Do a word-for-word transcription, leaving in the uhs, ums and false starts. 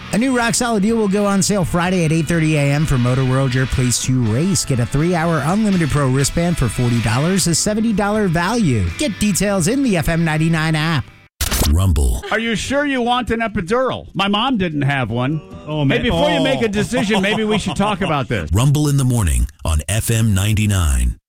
A new rock-solid deal will go on sale Friday at eight thirty a.m. for Motor World, your place to race. Get a three-hour unlimited pro wristband for forty dollars, a seventy dollars value. Get details in the F M ninety-nine app. Rumble. Are you sure you want an epidural? My mom didn't have one. Oh, man. Maybe before oh. you make a decision, maybe we should talk about this. Rumble in the morning on F M ninety-nine.